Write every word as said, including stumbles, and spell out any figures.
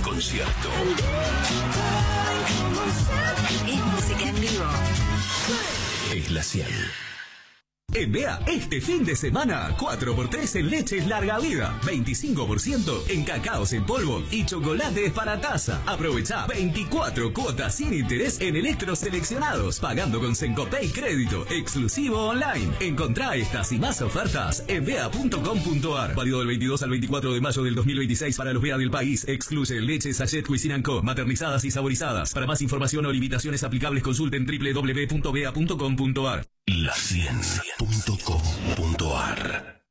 concierto. Es música en vivo. Es la cien. En B E A, este fin de semana, cuatro por tres en leches larga vida, veinticinco por ciento en cacaos en polvo y chocolates para taza. Aprovecha veinticuatro cuotas sin interés en electros seleccionados, pagando con Sencopay Crédito, exclusivo online. Encontrá estas y más ofertas en bea punto com punto ar. Válido del veintidós al veinticuatro de mayo del dos mil veintiséis para los B E A del país. Excluye leches Sachet Cuisine and Co, maternizadas y saborizadas. Para más información o limitaciones aplicables, consulten doble u doble u doble u punto bea punto com punto ar. La cien punto com punto ar.